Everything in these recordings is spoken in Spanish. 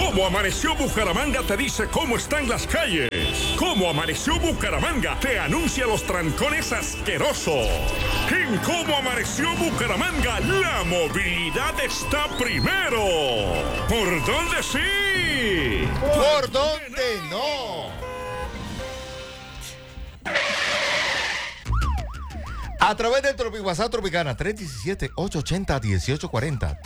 Cómo Amaneció Bucaramanga te dice cómo están las calles. Cómo Amaneció Bucaramanga te anuncia los trancones asquerosos. En Cómo Amaneció Bucaramanga, la movilidad está primero. ¿Por dónde sí? ¿Por dónde no? A través del WhatsApp Tropicana 317-880-1840,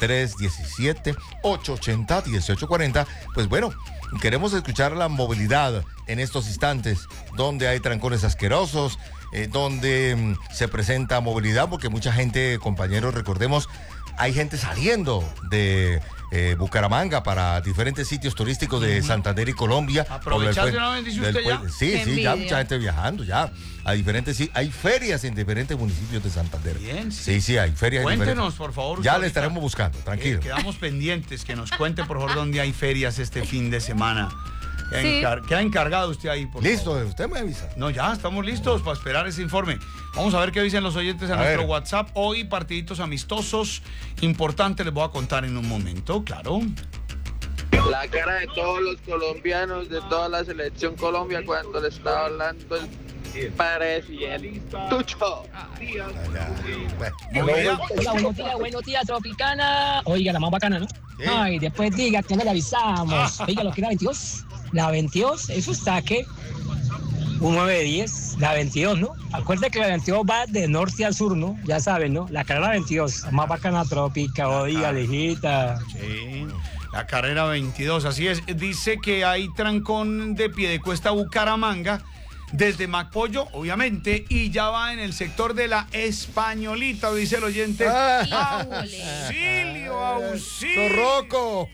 317-880-1840. Pues bueno, queremos escuchar la movilidad en estos instantes, donde hay trancones asquerosos, donde se presenta movilidad, porque mucha gente, compañeros, recordemos, hay gente saliendo de Bucaramanga para diferentes sitios turísticos de Santander y Colombia. Aprovechar de una vez, dice usted ya. Sí, ya mucha gente viajando ya a diferentes, sí, hay ferias en diferentes municipios de Santander. Bien, sí, hay ferias. Cuéntenos, por favor. Ya le estaremos buscando, tranquilo. Quedamos pendientes, que nos cuente, por favor, dónde hay ferias este fin de semana. ¿Qué ha encargado usted ahí? Listo, usted me avisa. No, ya estamos listos para esperar ese informe. Vamos a ver qué dicen los oyentes en nuestro WhatsApp. Hoy partiditos amistosos importantes, les voy a contar en un momento, claro. La cara de todos los colombianos, de toda la selección Colombia cuando le estaba hablando el presidentitucho. Buenos días, Tropicana. Oiga, la más bacana, ¿no? Sí. Ay, después diga que no le avisamos. Oiga, lo que era 22. La 22, eso está que un 9-10, la 22, ¿no? Acuérdate que la 22 va de norte al sur, ¿no? Ya saben, ¿no? La carrera 22, más bacana Trópica, oiga, lejita. Sí, la carrera 22, así es. Dice que hay trancón de Piedecuesta a Bucaramanga, desde Macpollo, obviamente, y ya va en el sector de la Españolita, dice el oyente. ¡Auxilio, auxilio! ¡Zorroco!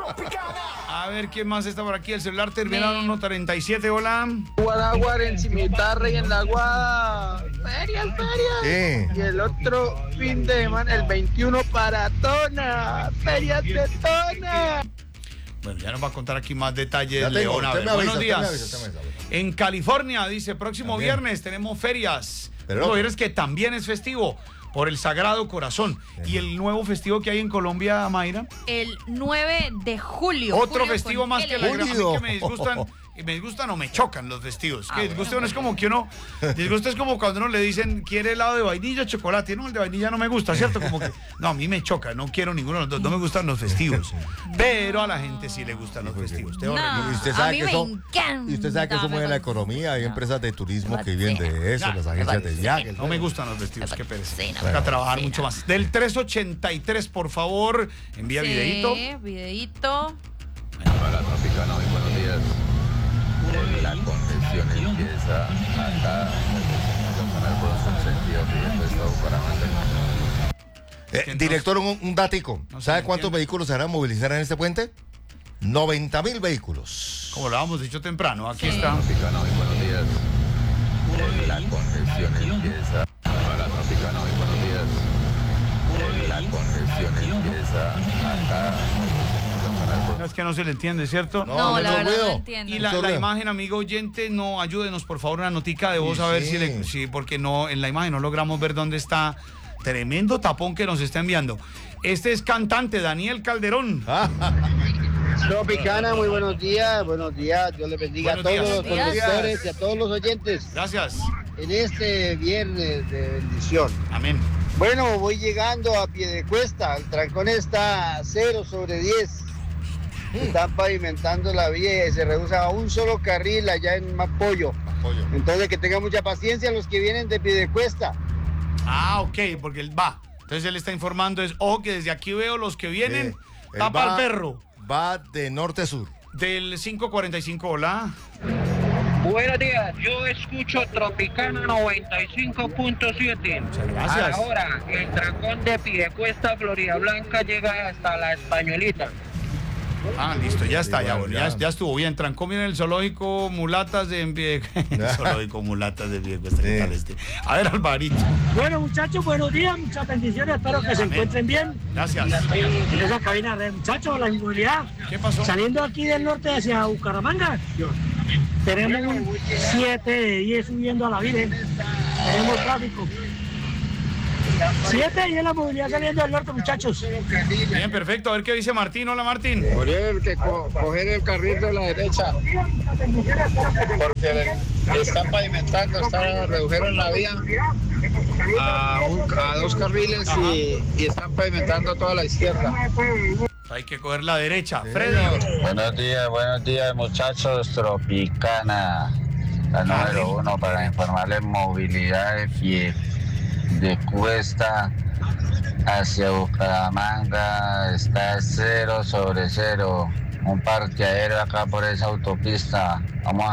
A ver, ¿quién más está por aquí? El celular terminaron 137, hola. Guaraguar en Cimitarra y en la Guada. Ferias. Sí. Y el otro fin de semana, el 21, para Tona. Ferias de Tona. Bueno, ya nos va a contar aquí más detalles, León. Buenos días. En California, dice, próximo viernes tenemos ferias. Pero viernes que también es festivo por el Sagrado Corazón. ¿Y el nuevo festivo que hay en Colombia, Mayra? El 9 de julio. Otro festivo más que la gran. A mí que me disgustan o me chocan los festivos. Que disgusto no es como que uno. Disgusto es como cuando uno le dicen, ¿quiere helado de vainilla o chocolate? No, el de vainilla no me gusta, ¿cierto? Como que, no, a mí me choca, no quiero ninguno de los dos, no me gustan los festivos. Pero a la gente sí le gustan los festivos. No, a mí me encanta. Y usted sabe que eso mueve la economía, hay empresas de turismo que viven de eso, las agencias de viajes. No me gustan los festivos, qué pereza. Hay que trabajar mucho más. Del 383, por favor, envía videíto. Videíto. Para Tropicana, muy buenos días. La congestión empieza acá en el Bronson sentido Piedecuesta Bucaramanga. Director, un dático. ¿Sabe cuántos vehículos se harán movilizar en este puente? 90.000 vehículos. Como lo habíamos dicho temprano, aquí está. Tropicana, muy buenos días. La congestión empieza. Para Tropicana, muy buenos días. La congestión empieza acá. Es que no se le entiende, ¿cierto? No, la verdad no entiendo. Y la imagen, amigo oyente, no, ayúdenos por favor una notica de voz a ver si porque no, en la imagen no logramos ver dónde está. Tremendo tapón que nos está enviando. Este es cantante Daniel Calderón. Tropicana, muy buenos días, Dios les bendiga a todos los conductores y a todos los oyentes. Gracias. En este viernes de bendición. Amén. Bueno, voy llegando a Piedecuesta, el trancón está 0/10. Están pavimentando la vía y se reduce a un solo carril allá en Macpollo. Entonces que tengan mucha paciencia los que vienen de Piedecuesta. Ah, ok, porque él va. Entonces él está informando, ojo que desde aquí veo los que vienen, tapa el perro. Va de norte a sur. Del 545, hola. Buenos días, yo escucho Tropicana 95.7. Muchas gracias. Ahora, el trancón de Piedecuesta, Florida Blanca, llega hasta la Españolita. Ah, listo, ya está, ya estuvo bien. Trancó bien el zoológico Mulatas de Piedecuesta. Zoológico Mulatas de Piedecuesta, ¿qué tal este? A ver, Alvarito. Bueno, muchachos, buenos días, muchas bendiciones, espero que se encuentren bien. Gracias. En esa cabina de muchachos, la inmovilidad. ¿Qué pasó? Saliendo aquí del norte hacia Bucaramanga, tenemos un 7 de 10 subiendo a la Virgen. Tenemos tráfico. 7 y en la movilidad saliendo del norte, muchachos. Bien, perfecto. A ver qué dice Martín. Hola, Martín. Uriel, que coger el carril de la derecha, porque están pavimentando, redujeron la vía a 2 carriles y están pavimentando toda la izquierda. Hay que coger la derecha. Freddy. Buenos días muchachos, Tropicana, la número 1 para informarles movilidad de Cuesta hacia Bucaramanga está 0/0, un parqueadero acá por esa autopista, vamos a